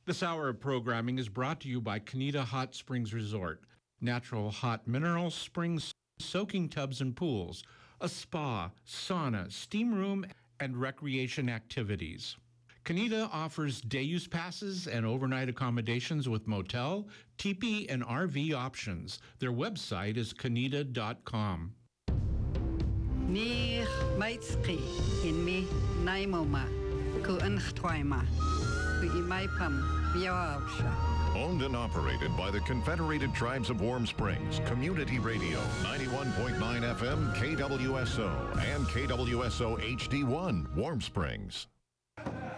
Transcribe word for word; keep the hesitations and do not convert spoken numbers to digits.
This hour of programming is brought to you by Kanita Hot Springs Resort. Natural hot mineral springs, soaking tubs and pools, a spa, sauna, steam room, and recreation activities. Kanita offers day-use passes and overnight accommodations with motel, teepee, and R V options. Their website is kanita dot com. Nir Maitski in me Naimoma, ku Unchtwaima, ku Imaipam, Biawsha. Owned and operated by the Confederated Tribes of Warm Springs, Community Radio, ninety-one point nine F M, K W S O, and K W S O H D one, Warm Springs.